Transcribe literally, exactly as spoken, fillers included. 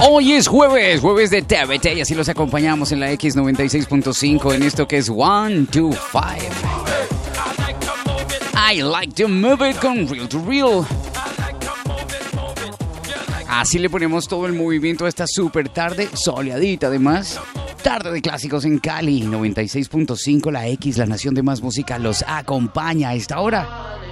Hoy es jueves, jueves de T V T y así los acompañamos en la X noventa y seis punto cinco en esto que es one two five. I like to move it con Real to Real. Así le ponemos todo el movimiento a esta super tarde, soleadita además. Tarde de clásicos en Cali, noventa y seis punto cinco, la X, la nación de más música, los acompaña a esta hora.